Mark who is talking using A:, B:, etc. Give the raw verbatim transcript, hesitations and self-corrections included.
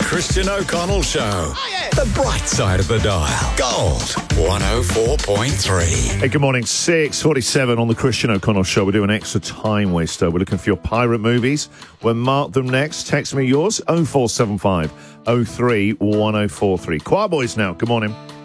A: Christian O'Connell Show. Oh, yeah. The bright side of the dial. Gold one oh four point three.
B: Hey, good morning. six forty-seven on the Christian O'Connell Show. We're doing extra time waster. We're looking for your pirate movies. We'll mark them next. Text me yours, oh four seven five oh three one oh four three. Choir Boys now. Good morning.